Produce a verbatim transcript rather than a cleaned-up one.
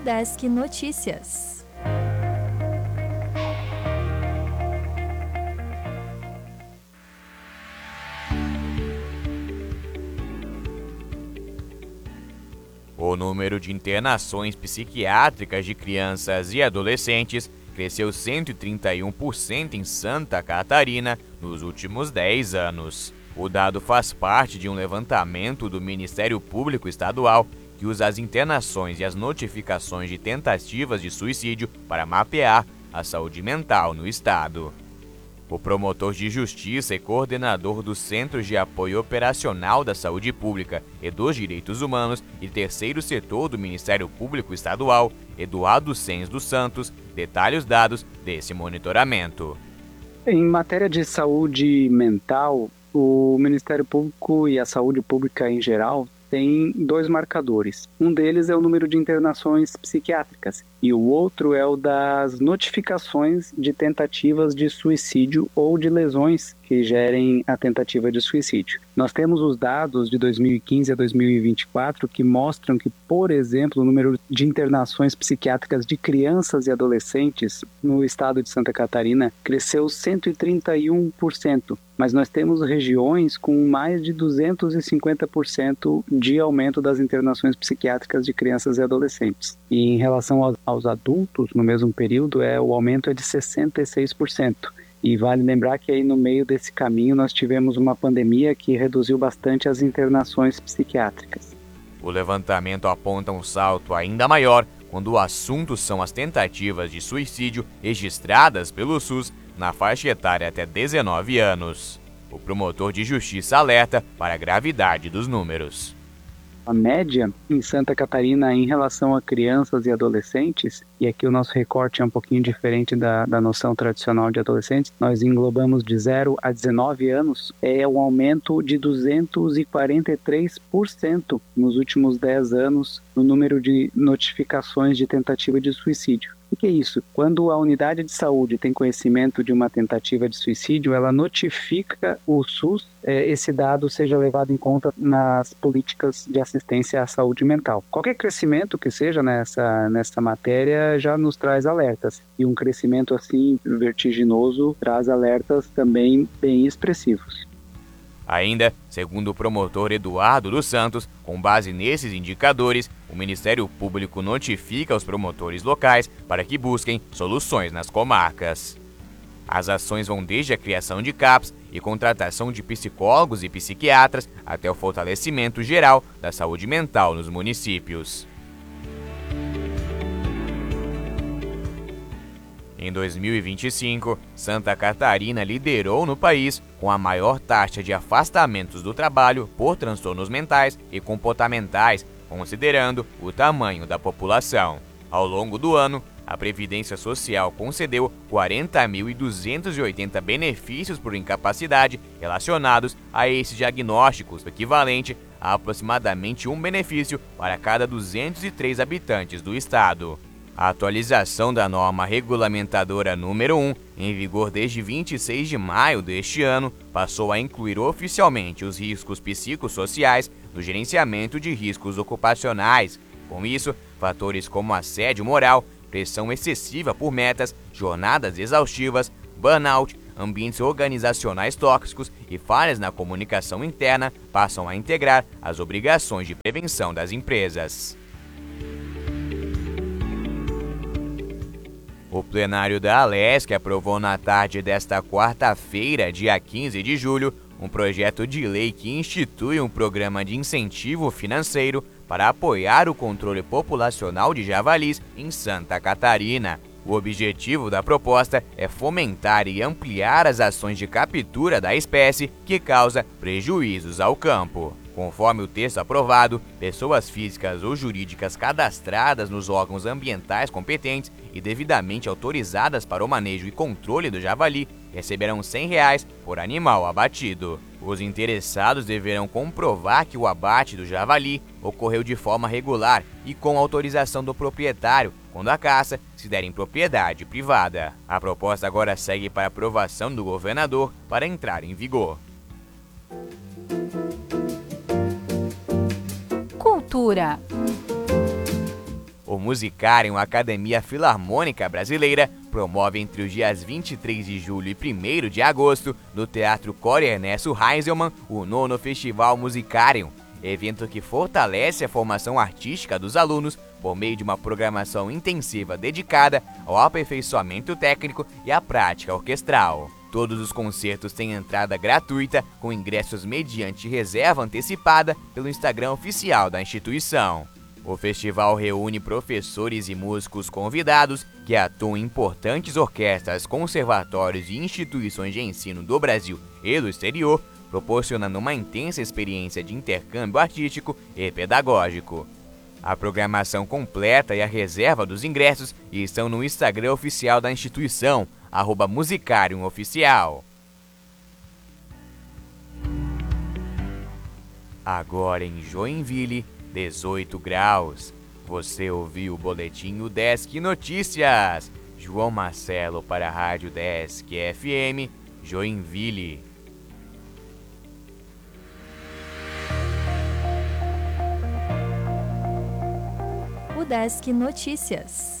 Udesc Notícias. O número de internações psiquiátricas de crianças e adolescentes cresceu cento e trinta e um por cento em Santa Catarina nos últimos dez anos. O dado faz parte de um levantamento do Ministério Público Estadual que usa as internações e as notificações de tentativas de suicídio para mapear a saúde mental no estado. O promotor de justiça e coordenador dos Centros de Apoio Operacional da Saúde Pública e dos Direitos Humanos e terceiro setor do Ministério Público Estadual, Eduardo Sens dos Santos, detalha os dados desse monitoramento. Em matéria de saúde mental, o Ministério Público e a saúde pública em geral tem dois marcadores. Um deles é o número de internações psiquiátricas e o outro é o das notificações de tentativas de suicídio ou de lesões que gerem a tentativa de suicídio. Nós temos os dados de dois mil e quinze a dois mil e vinte e quatro que mostram que, por exemplo, o número de internações psiquiátricas de crianças e adolescentes no estado de Santa Catarina cresceu cento e trinta e um por cento, mas nós temos regiões com mais de duzentos e cinquenta por cento de aumento das internações psiquiátricas de crianças e adolescentes. E em relação aos, aos adultos, no mesmo período, é, o aumento é de sessenta e seis por cento. E vale lembrar que aí no meio desse caminho nós tivemos uma pandemia que reduziu bastante as internações psiquiátricas. O levantamento aponta um salto ainda maior quando o assunto são as tentativas de suicídio registradas pelo SUS na faixa etária até dezenove anos. O promotor de justiça alerta para a gravidade dos números. A média em Santa Catarina em relação a crianças e adolescentes, e aqui o nosso recorte é um pouquinho diferente da, da noção tradicional de adolescentes, nós englobamos de zero a dezenove anos, é um aumento de duzentos e quarenta e três por cento nos últimos dez anos no número de notificações de tentativa de suicídio. O que é isso? Quando a unidade de saúde tem conhecimento de uma tentativa de suicídio, ela notifica o SUS, eh, esse dado seja levado em conta nas políticas de assistência à saúde mental. Qualquer crescimento que seja nessa, nessa matéria já nos traz alertas, e um crescimento assim vertiginoso traz alertas também bem expressivos. Ainda, segundo o promotor Eduardo dos Santos, com base nesses indicadores, o Ministério Público notifica os promotores locais para que busquem soluções nas comarcas. As ações vão desde a criação de C A Ps e contratação de psicólogos e psiquiatras até o fortalecimento geral da saúde mental nos municípios. Em dois mil e vinte e cinco, Santa Catarina liderou no país com a maior taxa de afastamentos do trabalho por transtornos mentais e comportamentais, considerando o tamanho da população. Ao longo do ano, a Previdência Social concedeu quarenta mil duzentos e oitenta benefícios por incapacidade relacionados a esses diagnósticos, equivalente a aproximadamente um benefício para cada duzentos e três habitantes do estado. A atualização da norma regulamentadora número um, em vigor desde vinte e seis de maio deste ano, passou a incluir oficialmente os riscos psicossociais no gerenciamento de riscos ocupacionais. Com isso, fatores como assédio moral, pressão excessiva por metas, jornadas exaustivas, burnout, ambientes organizacionais tóxicos e falhas na comunicação interna passam a integrar as obrigações de prevenção das empresas. O plenário da Alesc aprovou na tarde desta quarta-feira, dia quinze de julho, um projeto de lei que institui um programa de incentivo financeiro para apoiar o controle populacional de javalis em Santa Catarina. O objetivo da proposta é fomentar e ampliar as ações de captura da espécie que causa prejuízos ao campo. Conforme o texto aprovado, pessoas físicas ou jurídicas cadastradas nos órgãos ambientais competentes e devidamente autorizadas para o manejo e controle do javali receberão cem reais por animal abatido. Os interessados deverão comprovar que o abate do javali ocorreu de forma regular e com autorização do proprietário, quando a caça se der em propriedade privada. A proposta agora segue para aprovação do governador para entrar em vigor. Cultura. O Musicarium Academia Filarmônica Brasileira promove entre os dias vinte e três de julho e primeiro de agosto, no Teatro Core Ernesto Heiselmann, o nono Festival Musicarium, evento que fortalece a formação artística dos alunos por meio de uma programação intensiva dedicada ao aperfeiçoamento técnico e à prática orquestral. Todos os concertos têm entrada gratuita, com ingressos mediante reserva antecipada pelo Instagram oficial da instituição. O festival reúne professores e músicos convidados que atuam em importantes orquestras, conservatórios e instituições de ensino do Brasil e do exterior, proporcionando uma intensa experiência de intercâmbio artístico e pedagógico. A programação completa e a reserva dos ingressos estão no Instagram oficial da instituição, arroba Musicarium Oficial. Agora em Joinville, dezoito graus. Você ouviu o boletim UDESC Notícias. João Marcelo para a Rádio UDESC F M, Joinville. UDESC Notícias.